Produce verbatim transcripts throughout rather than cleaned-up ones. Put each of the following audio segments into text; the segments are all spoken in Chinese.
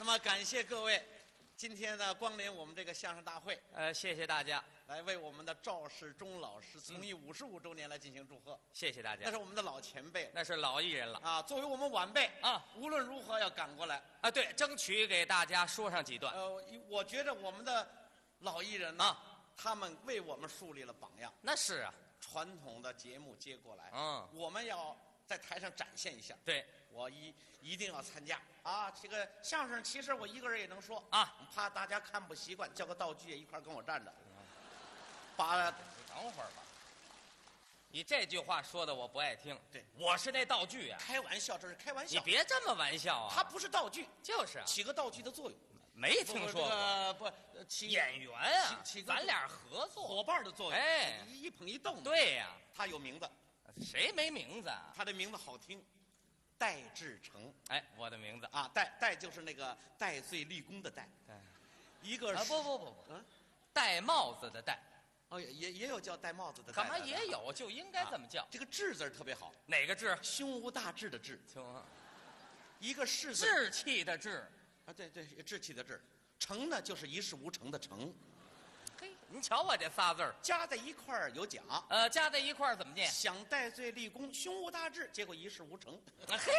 那么感谢各位今天呢光临我们这个相声大会， 呃，谢谢大家， 来为我们的赵世忠老师从艺五十五周年来进行祝贺。 谢谢大家。 那是我们的老前辈了， 那是老艺人了啊，作为我们晚辈啊， 无论如何要赶过来啊。对，争取给大家说上几段。 呃，我觉得我们的老艺人呢、啊，他们为我们树立了榜样。 那是啊， 传统的节目接过来， 嗯， 我们要在台上展现一下。 对， 我一一定要参加啊！这个相声其实我一个人也能说啊， 怕大家看不习惯，叫个道具也一块跟我站着。把， 你等会儿吧。你这句话说的我不爱听。 对， 我是那道具啊。 开玩笑，这是开玩笑。 你别这么玩笑啊！ 它不是道具， 就是啊， 起个道具的作用。 没听说过。 不，起演员啊， 起咱俩合作伙伴的作用。 哎， 一捧一逗。 对呀， 他有名字。 谁没名字啊？ 他的名字好听。戴志诚， 哎，我的名字啊，戴戴就是那个戴罪立功的戴，一个啊不不不不， 嗯， 戴帽子的戴， 哦也也有叫戴帽子的， 干嘛也有，就应该这么叫。 这个志字特别好， 哪个志？ 胸无大志的志， 行， 一个士字， 志气的志， 啊对对，志气的志，诚呢就是一事无成的成。 嘿，您瞧我这仨字儿加在一块儿有奖， 呃，加在一块儿怎么念？ 想戴罪立功，胸无大志，结果一事无成。 啊、嘿，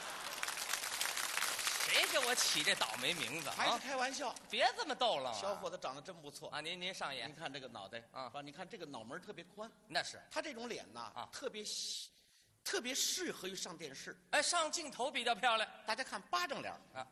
谁给我起这倒霉名字？ 还是开玩笑，啊、 别这么逗了、啊。 小伙子长得真不错啊！您您上眼， 您看这个脑袋啊，你看这个脑门特别宽， 那是他这种脸呐啊，特别特别适合于上电视。 哎，上镜头比较漂亮。 大家看巴掌脸啊。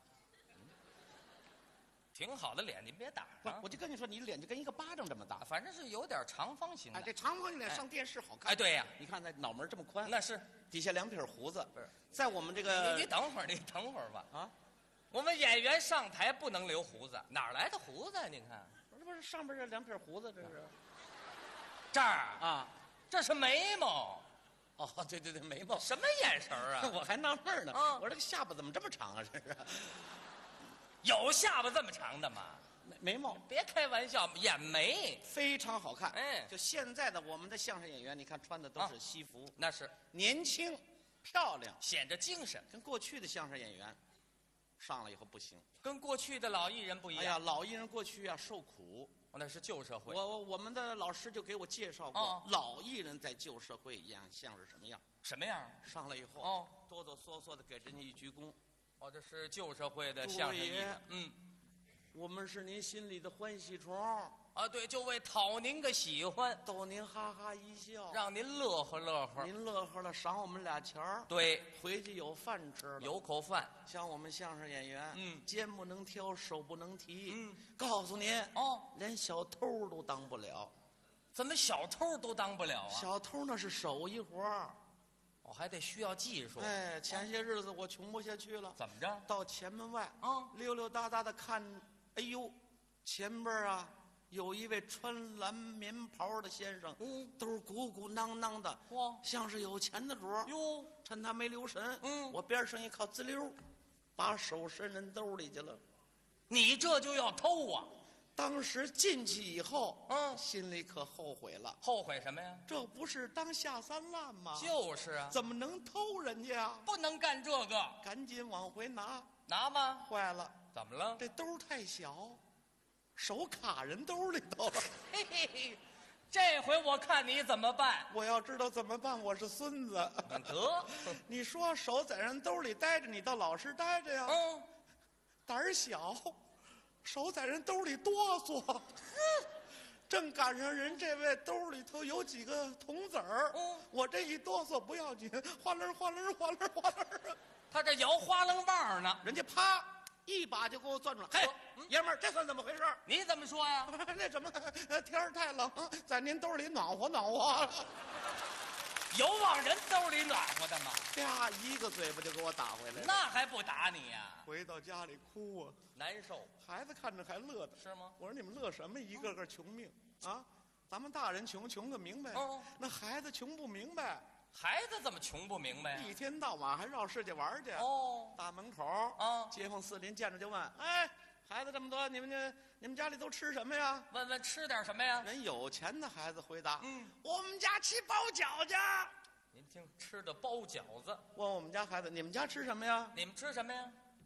挺好的脸，您别打啊！我就跟你说，你脸就跟一个巴掌这么大， 反正是有点长方形的。 哎，这长方形脸上电视好看。 哎，对呀， 你看那脑门这么宽， 那是底下两撇胡子。 不是， 在我们这个， 你你等会儿，你等会儿吧。 啊， 我们演员上台不能留胡子，哪来的胡子啊？您看， 不是不是，上边这两撇胡子，这是这儿啊， 这是眉毛。 哦，对对对，眉毛。 什么眼神啊？ 我还纳闷呢， 啊、 我这个下巴怎么这么长啊？这是有下巴这么长的吗？ 眉毛， 别开玩笑，眼眉非常好看。 哎， 就现在的我们的相声演员，你看穿的都是西服， 啊、那是年轻、漂亮， 显着精神。 跟过去的相声演员上了以后不行， 跟过去的老艺人不一样。 哎呀，老艺人过去啊受苦， 那是旧社会。 我我我们的老师就给我介绍过， 哦、 老艺人在旧社会一样像是什么样？ 什么样？ 上来以后， 哦， 哆哆嗦嗦的给人家一鞠躬。 哦，这是旧社会的相声艺人。嗯。 我们是您心里的欢喜虫啊，对，就为讨您个喜欢， 逗您哈哈一笑， 让您乐呵乐呵。 您乐呵了，赏我们俩钱儿， 对， 回去有饭吃了， 有口饭。 像我们相声演员， 嗯， 肩不能挑，手不能提， 嗯， 告诉您哦， 连小偷都当不了。 怎么小偷都当不了啊？ 小偷那是手艺活儿。 我、哦、还得需要技术。 哎，前些日子我穷不下去了， 怎么着？ 到前门外啊、哦， 溜溜达达的看。哎呦，前边啊有一位穿蓝棉袍的先生， 嗯， 都是鼓鼓囊囊的， 哇， 像是有钱的主儿。 哟， 趁他没留神， 嗯， 我边上一靠滋溜，把手伸人兜里去了。 你这就要偷啊！ 当时进去以后， 嗯， 心里可后悔了。 后悔什么呀？ 这不是当下三滥吗？ 就是啊， 怎么能偷人家啊？ 不能干这个， 赶紧往回拿。 拿吗？ 坏了， 怎么了？ 这兜太小，手卡人兜里头了。 嘿嘿嘿，这回我看你怎么办？ 我要知道怎么办，我是孙子。 得， 你说手在人兜里待着，你倒老实待着呀。 嗯， 胆儿小，手在人兜里哆嗦。正赶上人这位兜里头有几个铜子儿， 嗯， 我这一哆嗦不要紧，哗楞哗楞哗楞哗楞。 他这摇花楞棒呢， 人家啪一把就给我攥住了。嘿，嗯、爷们儿，这算怎么回事？ 你怎么说呀？ 那什么，天儿太冷，在您兜里暖和暖和。 有往人兜里暖和的吗？ 啪，一个嘴巴就给我打回来了。 那还不打你呀？ 回到家里哭啊， 难受。 孩子看着还乐的， 是吗？ 我说你们乐什么？一个个穷命啊！咱们大人穷，穷个明白。 哦， 那孩子穷不明白。 孩子怎么穷不明白呀？ 一天到晚还绕世界玩去。 哦， 大门口啊， 街坊四邻见着就问：“哎，孩子这么多，你们这你们家里都吃什么呀？” 问问吃点什么呀？ 人有钱的孩子回答：“ 嗯， 我们家吃包饺子。” 您听，吃的包饺子。 问我们家孩子：“你们家吃什么呀？” 你们吃什么呀？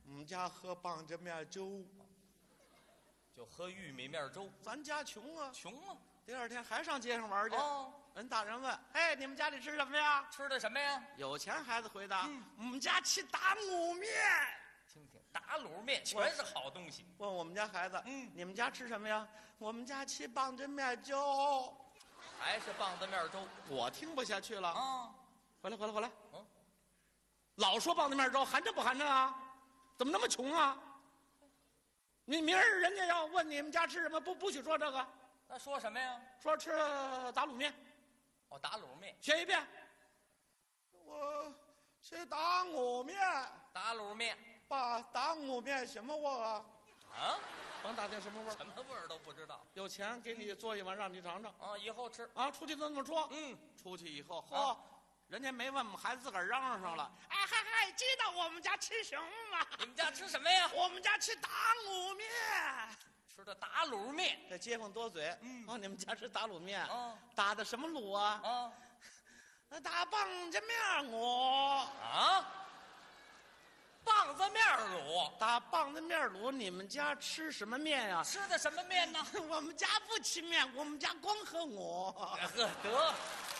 我们家喝棒子面粥， 就喝玉米面粥。 咱家穷啊。 穷啊！ 第二天还上街上玩去。 哦， 人大人问：“哎，你们家里吃什么呀吃的什么呀？” 有钱孩子回答：“ 嗯我们家吃打卤面。” 听听，打卤面全是好东西。 问我们家孩子：“ 嗯， 你们家吃什么呀？”我们家吃棒子面粥。 还是棒子面粥。 我听不下去了啊！ 回来，回来，回来！ 嗯， 老说棒子面粥，含着不含着啊？怎么那么穷啊？你明儿人家要问你们家吃什么，不不许说这个， 那说什么呀？ 说吃打卤面。 哦，打卤面。 学一遍。我吃打卤面。 打卤面。 爸，打卤面什么味儿啊？ 啊？ 甭打听什么味儿， 什么味儿都不知道。 有钱给你做一碗，让你尝尝。 啊，以后吃。 啊，出去都这么说。 嗯， 出去以后，嚯、 啊， 人家没问我们孩子自个儿嚷嚷上了。哎嗨嗨，知道我们家吃什么吗？ 你们家吃什么呀？ 我们家吃打卤面。 吃的打卤面。 这街坊多嘴。 嗯， 哦，你们家吃打卤面。 啊， 打的什么卤啊？ 啊， 打棒子面卤。 啊，棒子面卤。 打棒子面卤，你们家吃什么面呀、啊？ 吃的什么面呢？ 我们家不吃面，我们家光喝我。 呵得。